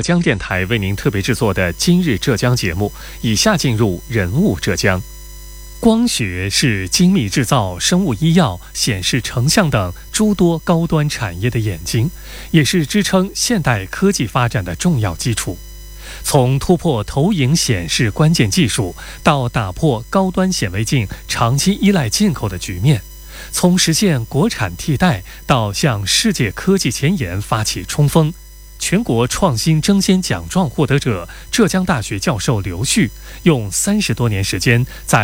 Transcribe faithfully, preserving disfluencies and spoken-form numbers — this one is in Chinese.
浙江电台为您特别制作的今日浙江节目，以下进入人物浙江。光学是精密制造、生物医药、显示成像等诸多高端产业的眼睛，也是支撑现代科技发展的重要基础。从突破投影显示关键技术，到打破高端显微镜长期依赖进口的局面，从实现国产替代到向世界科技前沿发起冲锋。全国创新争先奖状获得者浙江大学教授刘旭，用三十多年时间在